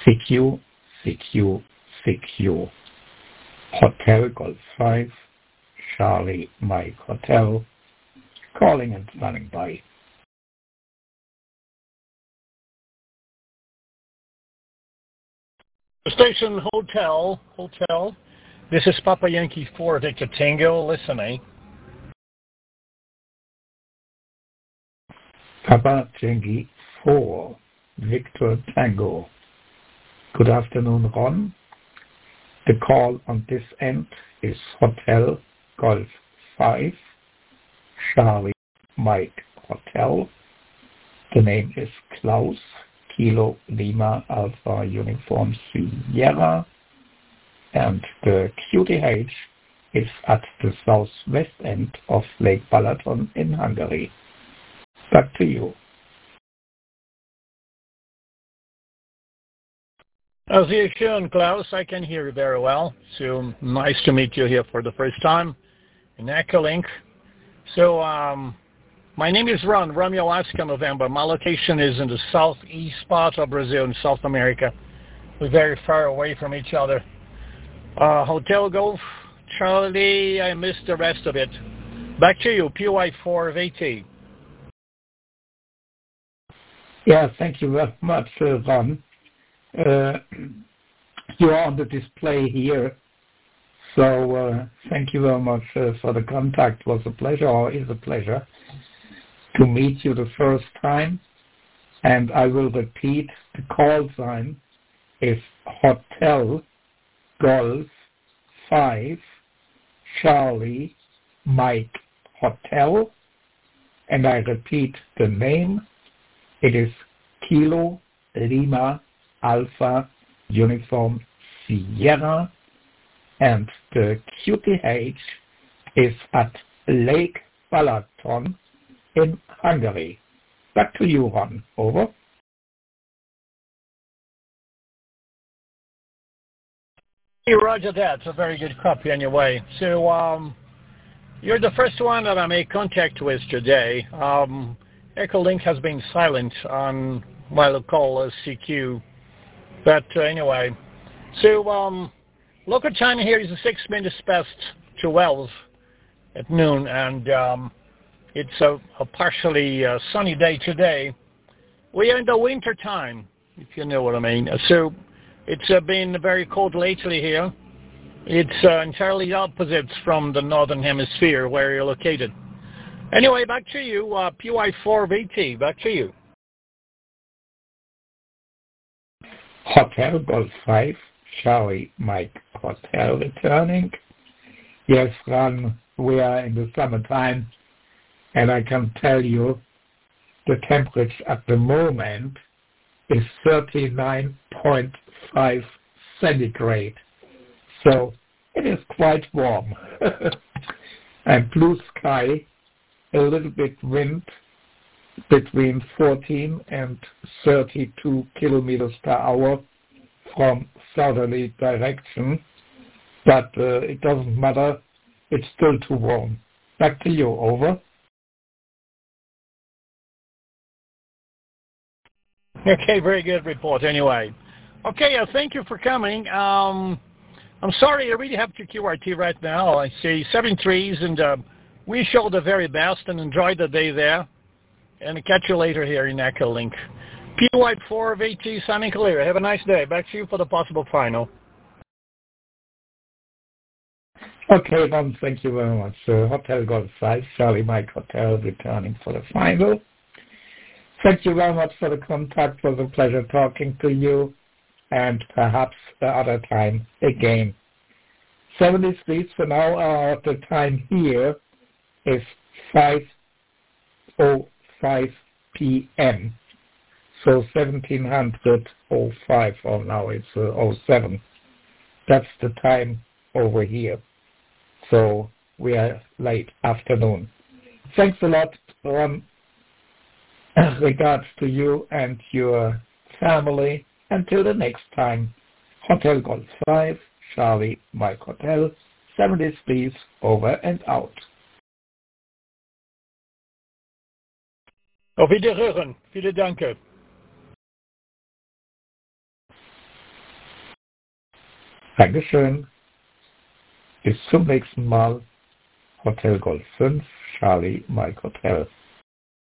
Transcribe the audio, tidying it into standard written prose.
CQ, CQ, CQ. Hotel Golf 5, Charlie Mike Hotel, calling and standing by. Station Hotel. This is Papa Yankee 4 Victor Tango listening. Papa Yankee 4 Victor Tango. Good afternoon, Ron. The call on this end is Hotel Golf 5, Charlie Mike Hotel. The name is Klaus, Kilo Lima Alpha Uniform Sierra, and the QTH is at the southwest end of Lake Balaton in Hungary. Back to you. Sehr schön, Klaus. I can hear you very well. So nice to meet you here for the first time in Echolink. So my name is Ron, Romeo Oscar November. My location is in the southeast part of Brazil in South America. We're very far away from each other. Hotel Golf, Charlie, I missed the rest of it. Back to you, PY4 VT. Yeah, thank you very much, Ron. You are on the display here, so thank you very much for the contact. It was a pleasure, or is a pleasure, to meet you the first time, and I will repeat. The call sign is Hotel Golf 5 Charlie Mike Hotel, and I repeat the name. It is Kilo Lima Alpha Uniform Sierra, and the QTH is at Lake Balaton in Hungary. Back to you, Ron. Over. Hey, Roger that. It's a very good copy anyway. So you're the first one that I made contact with today. Echolink has been silent on my local CQ. But anyway, so local time here is 6 minutes past 12 at noon, and it's a partially sunny day today. We are in the winter time, if you know what I mean. So it's been very cold lately here. It's entirely opposite from the northern hemisphere where you're located. Anyway, back to you, PY4VT, back to you. Hotel Golf 5, Charlie Mike Hotel returning. Yes, Ron, we are in the summertime, and I can tell you the temperature at the moment is 39.5 centigrade. So it is quite warm. And blue sky, a little bit wind, between 14 and 32 kilometers per hour from southerly direction, but it doesn't matter, it's still too warm. Back to you, over. Okay, very good report anyway. Okay, thank you for coming. I'm sorry, I really have to QRT right now. I see 7 trees, and we show the very best and enjoy the day there. And catch you later here in Echolink. PY4VT signing clear. Have a nice day. Back to you for the possible final. Okay, Ron, thank you very much. Hotel Golf 5, Charlie Mike Hotel, returning for the final. Thank you very much for the contact. It was a pleasure talking to you, and perhaps the other time again. 70 streets for now. The time here is 5:05 p.m. So 17:05, or now it's 07. That's the time over here. So we are late afternoon. Thanks a lot, Ron. Regards to you and your family. Until the next time. Hotel Golf 5, Charlie Mike Hotel, 70 please, over and out. Auf Wiederhören. Vielen Dank. Dankeschön. Bis zum nächsten Mal. Hotel Golf 5, Charlie Mike Hotel.